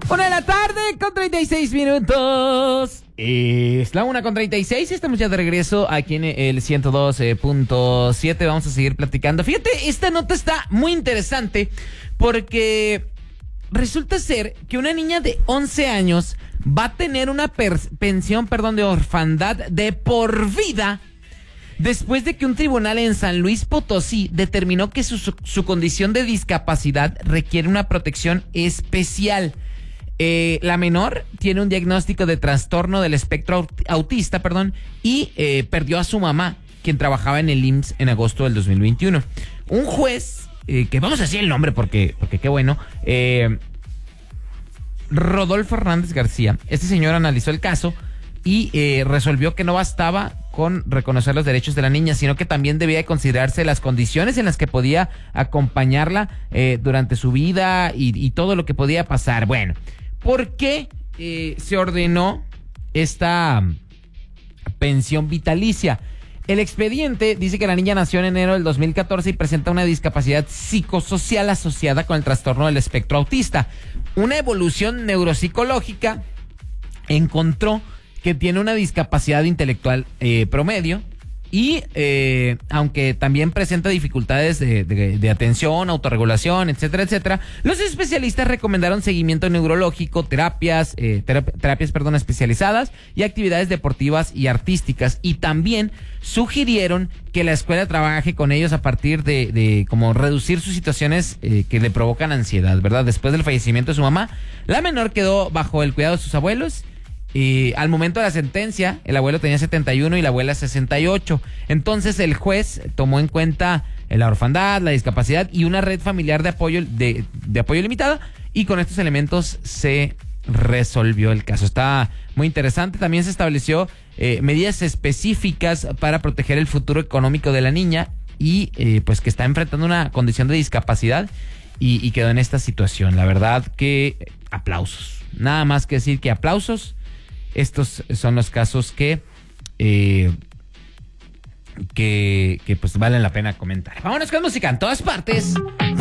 1:36 p.m. Es la 1:36. Estamos ya de regreso aquí en el 102.7. Vamos a seguir platicando. Fíjate, esta nota está muy interesante porque resulta ser que una niña de 11 años va a tener una pensión de orfandad de por vida después de que un tribunal en San Luis Potosí determinó que su condición de discapacidad requiere una protección especial. La menor tiene un diagnóstico de trastorno del espectro autista, y perdió a su mamá, quien trabajaba en el IMSS en agosto del 2021. Un juez, que vamos a decir el nombre porque qué bueno, Rodolfo Hernández García, este señor analizó el caso y resolvió que no bastaba con reconocer los derechos de la niña, sino que también debía de considerarse las condiciones en las que podía acompañarla durante su vida y todo lo que podía pasar. Bueno, ¿por qué se ordenó esta pensión vitalicia? El expediente dice que la niña nació en enero del 2014 y presenta una discapacidad psicosocial asociada con el trastorno del espectro autista. Una evolución neuropsicológica encontró que tiene una discapacidad intelectual promedio y aunque también presenta dificultades de atención, autorregulación, etcétera, los especialistas recomendaron seguimiento neurológico, terapias especializadas y actividades deportivas y artísticas, y también sugirieron que la escuela trabaje con ellos a partir de como reducir sus situaciones que le provocan ansiedad, ¿verdad? Después del fallecimiento de su mamá, la menor quedó bajo el cuidado de sus abuelos. Y al momento de la sentencia, el abuelo tenía 71 y la abuela 68. Entonces el juez tomó en cuenta la orfandad, la discapacidad y una red familiar de apoyo limitada, y con estos elementos se resolvió el caso. Está muy interesante. También se estableció medidas específicas para proteger el futuro económico de la niña y pues que está enfrentando una condición de discapacidad y quedó en esta situación. La verdad que aplausos. Nada más que decir que aplausos. Estos son los casos que pues valen la pena comentar. Vámonos con música en todas partes.